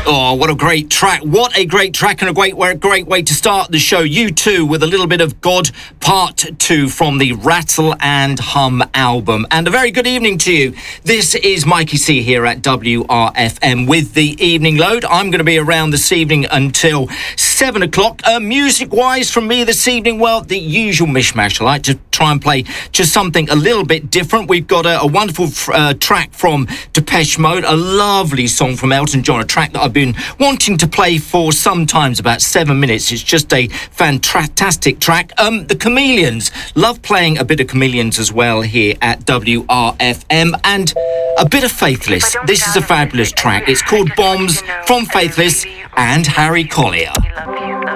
Oh, what a great track. What a great track and a great way to start the show. U2 with a little bit of God Part 2 from the Rattle and Hum album. And a very good evening to you. This is Mikey C here at WRFM with the Evening Load. I'm going to be around this evening until 7 o'clock. Music-wise from me this evening, well, the usual mishmash. I like to try and play just something a little bit different. We've got a wonderful track from Depeche Mode, a lovely song from Elton John, a track that I've been wanting to play for some times, about 7 minutes. It's just a fantastic track. The Chameleons, love playing a bit of Chameleons as well here at WRFM, and a bit of Faithless. This is a fabulous track. It's called Bombs from Faithless and Harry Collier.